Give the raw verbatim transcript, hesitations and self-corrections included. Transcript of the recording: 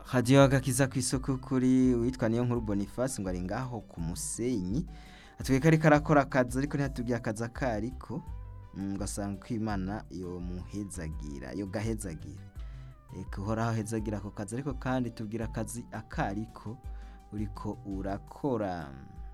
hadiyo agakiza kw'isoko kuri witwa niyo nkuru Boniface ngo ari ngaho ku Musenyi atweka ariko arakora akazi ariko ntihatubwiye akazi akariko ngasanga ko Imana yo muhezagira yo gahezagira eko horaho hezagira ako kazi ariko kandi tubwira akazi akariko uriko urakora